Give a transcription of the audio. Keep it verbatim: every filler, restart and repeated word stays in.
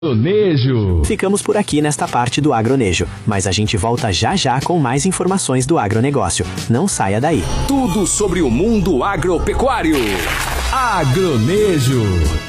Agronejo. Ficamos por aqui nesta parte do Agronejo, mas a gente volta já já com mais informações do agronegócio. Não saia daí. Tudo sobre o mundo agropecuário. Agronejo.